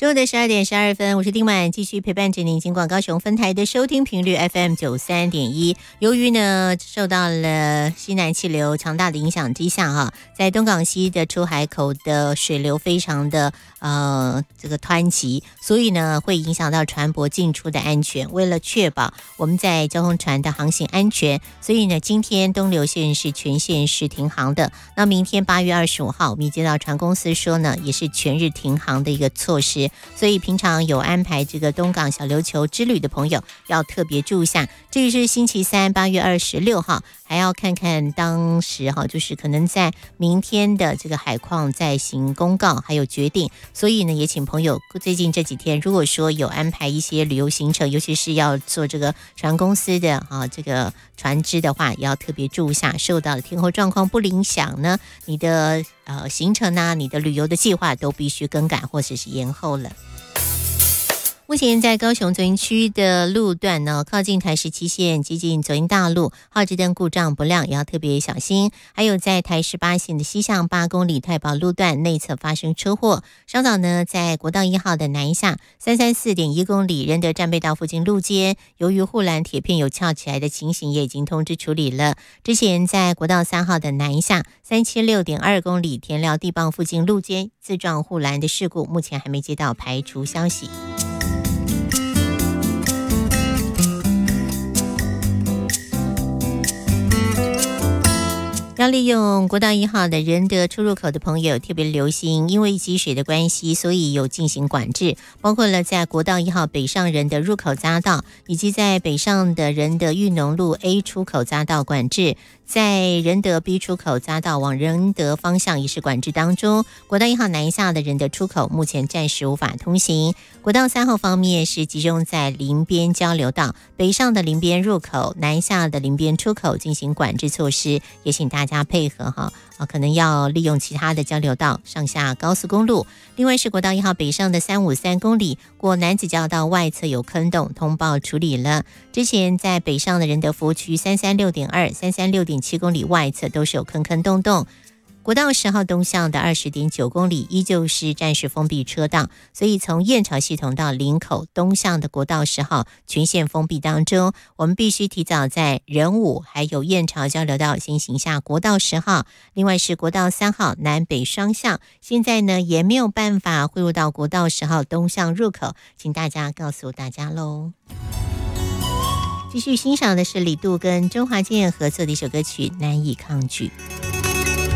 中午的12:12，我是丁满，继续陪伴着您。尽管高雄分台的收听频率 FM93.1，由于呢受到了西南气流强大的影响之下在东港西的出海口的水流非常的这个湍急，所以呢会影响到船舶进出的安全。为了确保我们在交通船的航行安全，所以呢今天东流线是全线是停航的。那明天8月25号，我们接到船公司说呢，也是全日停航的一个措施。所以平常有安排这个东港小琉球之旅的朋友要特别注意一下。这是星期三8月26号，还要看看当时就是可能在明天的这个海况再行公告还有决定。所以呢也请朋友最近这几天如果说有安排一些旅游行程，尤其是要做这个船公司的这个船只的话，也要特别注意一下，受到天候状况不影响呢，你的行程啊，你的旅游的计划都必须更改或者是延后了。目前在高雄左营区的路段呢，靠近台17线接近左营大路，号志灯故障不亮，也要特别小心。还有在台18线的西向8公里太保路段内侧发生车祸。稍早呢，在国道1号的南下334.1公里仁德战备道附近路肩，由于护栏铁片有翘起来的情形，也已经通知处理了。之前在国道3号的南下376.2公里田寮地磅附近路肩自撞护栏的事故，目前还没接到排除消息。要利用国道1号的仁德出入口的朋友特别留心，因为积水的关系，所以有进行管制，包括了在国道1号北上仁德入口匝道，以及在北上的仁德裕农路 A 出口匝道管制，在仁德 B 出口匝道往仁德方向也是管制当中。国道1号南下的仁德出口目前暂时无法通行。国道3号方面是集中在林边交流道北上的林边入口，南下的林边出口进行管制措施，也请大家配合可能要利用其他的交流道上下高速公路。另外是国道1号北上的353公里过南子交道外侧有坑洞，通报处理了。之前在北上的仁德服务区336.2、336.7公里外侧都是有坑洞洞。国道10号东向的20.9公里依旧是暂时封闭车道，所以从燕巢系统到林口东向的国道10号全线封闭当中，我们必须提早在仁武还有燕巢交流道先行下国道10号。另外是国道3号南北双向，现在呢也没有办法汇入到国道10号东向入口，请大家告诉大家咯。继续欣赏的是李杜跟周华健合作的一首歌曲《难以抗拒》。